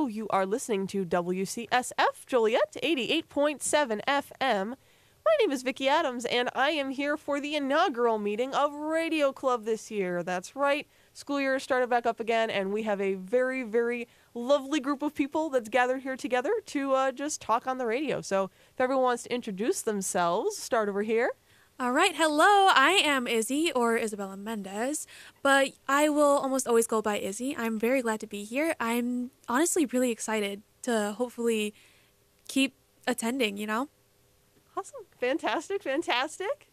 Hello, you are listening to WCSF Joliet 88.7 FM. My name is Vicki Adams, and I am here for the inaugural meeting of Radio Club this year. That's right, school year started back up again, and we have a very, very lovely group of people that's gathered here together to just talk on the radio. So if everyone wants to introduce themselves, start over here. All right, hello, I am Izzy, or Isabella Mendez, but I will almost always go by Izzy. I'm very glad to be here. I'm honestly really excited to hopefully keep attending, you know? Awesome. Fantastic, fantastic.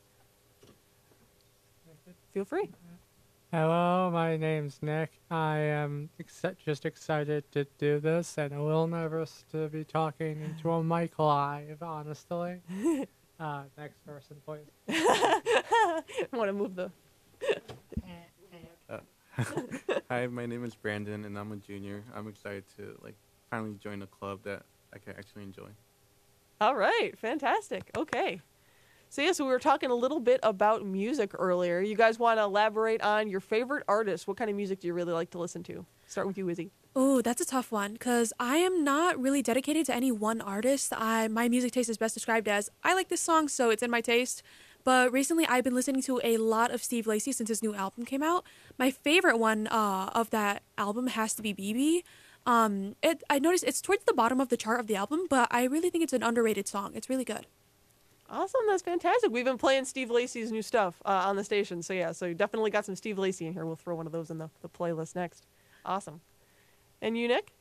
Feel free. Hello, my name's Nick. I am just excited to do this and a little nervous to be talking into a mic live, honestly. Next person, please. I want to move the... Hi, my name is Brandon, and I'm a junior. I'm excited to finally join a club that I can actually enjoy. All right, fantastic. Okay. So we were talking a little bit about music earlier. You guys want to elaborate on your favorite artist? What kind of music do you really like to listen to? Start with you, Izzy. Oh, that's a tough one, because I am not really dedicated to any one artist. My music taste is best described as, I like this song, so it's in my taste. But recently, I've been listening to a lot of Steve Lacy since his new album came out. My favorite one of that album has to be BB. I noticed it's towards the bottom of the chart of the album, but I really think it's an underrated song. It's really good. Awesome, that's fantastic. We've been playing Steve Lacy's new stuff on the station, so you definitely got some Steve Lacy in here. We'll throw one of those in the playlist next. Awesome. And you, Nick?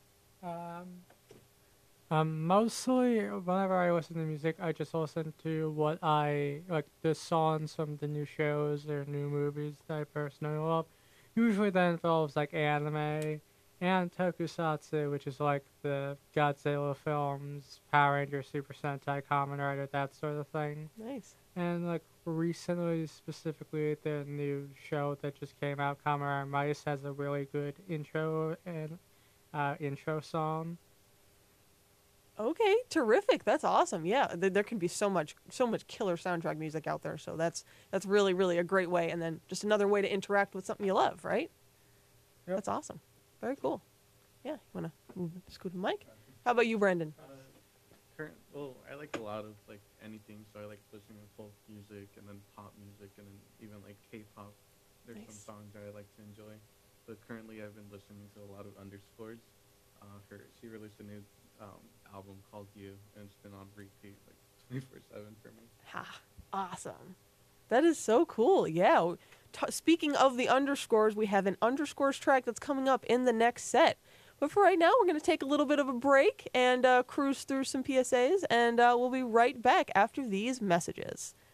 Mostly, whenever I listen to music, I just listen to what the songs from the new shows or new movies that I personally love. Usually that involves, anime and tokusatsu, which is the Godzilla films, Power Rangers, Super Sentai, Kamen Rider, that sort of thing. Nice. And, recently, specifically, the new show that just came out, Kamen Rider Mice, has a really good intro and intro song. Okay, terrific. That's awesome. Yeah, there can be so much killer soundtrack music out there. So that's really, really a great way. And then just another way to interact with something you love, right? Yep. That's awesome. Very cool. Yeah, you want to scoot the mic? How about you, Brandon? I like a lot of anything. So I like listening to folk music and then pop music and then even K-pop. There's Nice. some songs that I like to enjoy. But currently I've been listening to a lot of Underscores. She released a new album called You, and it's been on repeat 24/7 for me. Ha, awesome. That is so cool. Yeah. Speaking of the Underscores, we have an Underscores track that's coming up in the next set. But for right now, we're going to take a little bit of a break and cruise through some PSAs, and we'll be right back after these messages.